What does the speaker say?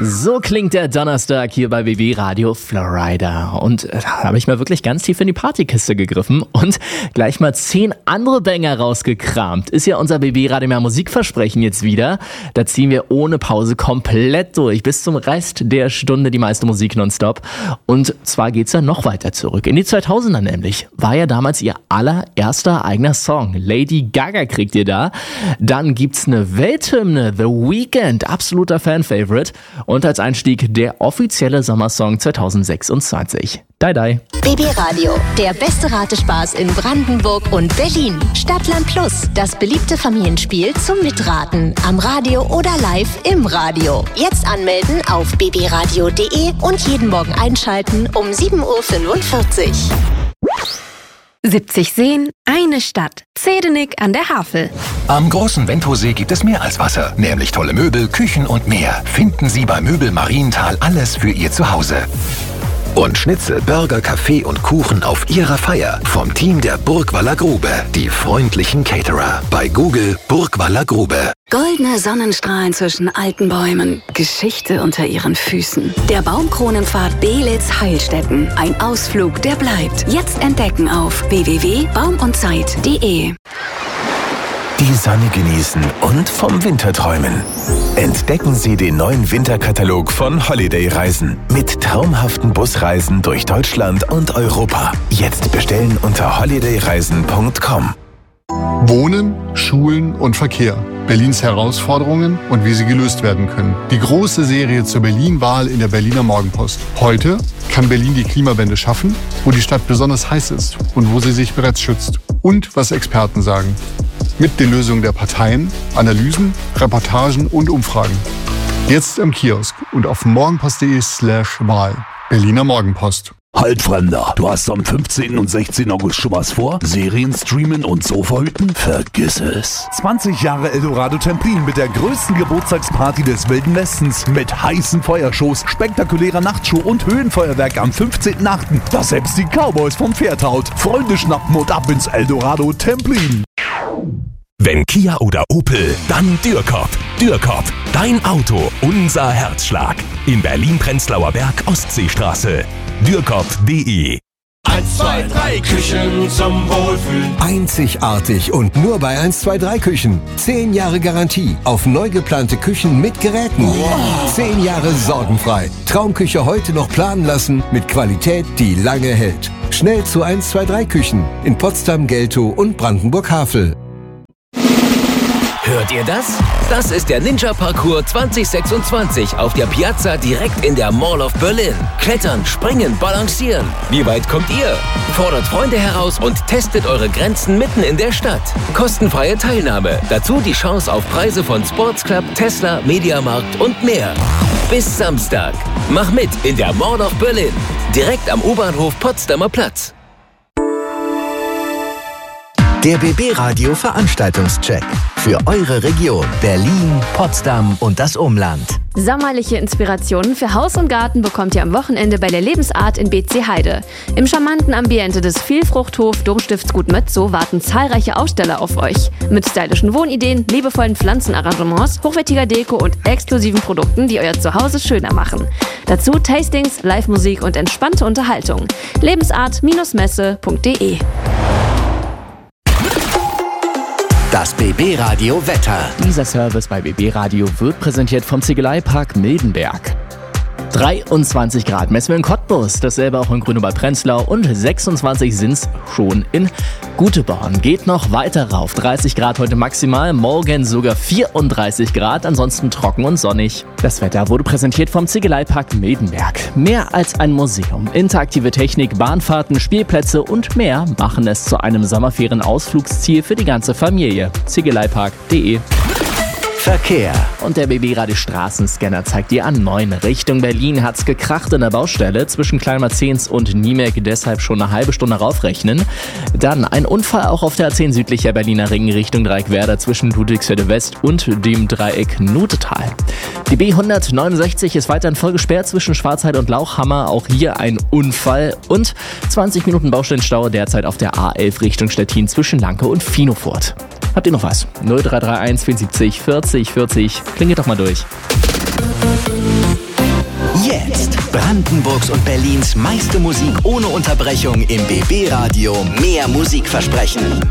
So klingt der Donnerstag hier bei BB Radio Florida. Und da habe ich mal wirklich ganz tief in die Partykiste gegriffen und gleich mal 10 andere Banger rausgekramt. Ist ja unser BB Radio mehr Musikversprechen jetzt wieder. Da ziehen wir ohne Pause komplett durch. Bis zum Rest der Stunde die meiste Musik nonstop. Und zwar geht's ja noch weiter zurück. In die 2000er nämlich. War ja damals ihr allererster eigener Song. Lady Gaga kriegt ihr da. Dann gibt's eine Welthymne. The Weeknd. Absoluter Fan-Favorite. Und als Einstieg der offizielle Sommersong 2026. Die Die. BB Radio, der beste Ratespaß in Brandenburg und Berlin. Stadtland Plus, das beliebte Familienspiel zum Mitraten. Am Radio oder live im Radio. Jetzt anmelden auf bbradio.de und jeden Morgen einschalten um 7.45 Uhr. 70 Seen, eine Stadt. Zedenik an der Havel. Am großen Wendhosee gibt es mehr als Wasser, nämlich tolle Möbel, Küchen und mehr. Finden Sie bei Möbel Marienthal alles für Ihr Zuhause. Und Schnitzel, Burger, Kaffee und Kuchen auf Ihrer Feier vom Team der Burgwaller Grube. Die freundlichen Caterer. Bei Google Burgwaller Grube. Goldene Sonnenstrahlen zwischen alten Bäumen. Geschichte unter ihren Füßen. Der Baumkronenpfad Beelitz-Heilstätten. Ein Ausflug, der bleibt. Jetzt entdecken auf www.baumundzeit.de. Die Sonne genießen und vom Winter träumen. Entdecken Sie den neuen Winterkatalog von Holiday Reisen mit traumhaften Busreisen durch Deutschland und Europa. Jetzt bestellen unter holidayreisen.com. Wohnen, Schulen und Verkehr. Berlins Herausforderungen und wie sie gelöst werden können. Die große Serie zur Berlin-Wahl in der Berliner Morgenpost. Heute kann Berlin die Klimawende schaffen, wo die Stadt besonders heiß ist und wo sie sich bereits schützt. Und was Experten sagen. Mit den Lösungen der Parteien, Analysen, Reportagen und Umfragen. Jetzt im Kiosk und auf morgenpost.de/Wahl. Berliner Morgenpost. Halt, Fremder, du hast am 15. und 16. August schon was vor? Serien streamen und Sofa hüten? Vergiss es. 20 Jahre Eldorado Templin mit der größten Geburtstagsparty des Wilden Westens mit heißen Feuershows, spektakulärer Nachtshow und Höhenfeuerwerk am 15.8., das selbst die Cowboys vom Pferd haut. Freunde schnappen und ab ins Eldorado Templin. Wenn Kia oder Opel, dann Dürrkop. Dürrkop, dein Auto, unser Herzschlag. In Berlin-Prenzlauer Berg, Ostseestraße. Dürrkop.de. 1, 2, 3 Küchen zum Wohlfühlen. Einzigartig und nur bei 1, 2, 3 Küchen. 10 Jahre Garantie auf neu geplante Küchen mit Geräten. Wow. 10 Jahre sorgenfrei. Traumküche heute noch planen lassen mit Qualität, die lange hält. Schnell zu 1, 2, 3 Küchen in Potsdam, Geltow und Brandenburg-Havel. Hört ihr das? Das ist der Ninja Parcours 2026 auf der Piazza direkt in der Mall of Berlin. Klettern, springen, balancieren. Wie weit kommt ihr? Fordert Freunde heraus und testet eure Grenzen mitten in der Stadt. Kostenfreie Teilnahme. Dazu die Chance auf Preise von Sports Club, Tesla, Mediamarkt und mehr. Bis Samstag. Mach mit in der Mall of Berlin. Direkt am U-Bahnhof Potsdamer Platz. Der BB Radio Veranstaltungscheck für eure Region Berlin, Potsdam und das Umland. Sommerliche Inspirationen für Haus und Garten bekommt ihr am Wochenende bei der Lebensart in BC Heide. Im charmanten Ambiente des Vielfruchthof Domstiftsgut Mötzow warten zahlreiche Aussteller auf euch. Mit stylischen Wohnideen, liebevollen Pflanzenarrangements, hochwertiger Deko und exklusiven Produkten, die euer Zuhause schöner machen. Dazu Tastings, Live-Musik und entspannte Unterhaltung. Lebensart-messe.de. Das BB Radio Wetter. Dieser Service bei BB Radio wird präsentiert vom Ziegeleipark Mildenberg. 23 Grad messen wir in Cottbus, dasselbe auch in Grünewald-Prenzlau und 26 sind's schon in Guteborn. Geht noch weiter rauf, 30 Grad heute maximal, morgen sogar 34 Grad, ansonsten trocken und sonnig. Das Wetter wurde präsentiert vom Ziegeleipark Mildenberg. Mehr als ein Museum, interaktive Technik, Bahnfahrten, Spielplätze und mehr machen es zu einem Sommerferienausflugsziel für die ganze Familie. Ziegeleipark.de. Verkehr. Und der BB Radio Straßenscanner zeigt dir an 9. Richtung Berlin hat's gekracht in der Baustelle zwischen Kleinmarzens und Niemek, deshalb schon eine halbe Stunde raufrechnen. Dann ein Unfall auch auf der A10 südlicher Berliner Ring Richtung Dreieckwerder zwischen Ludwigsfelde West und dem Dreieck Nutetal. Die B169 ist weiterhin voll gesperrt zwischen Schwarzheide und Lauchhammer, auch hier ein Unfall und 20 Minuten Baustellenstau derzeit auf der A11 Richtung Stettin zwischen Lanke und Finofurt. Habt ihr noch was? 0331 74 40 40. Klingelt doch mal durch. Brandenburgs und Berlins meiste Musik ohne Unterbrechung im BB Radio. Mehr Musik versprechen.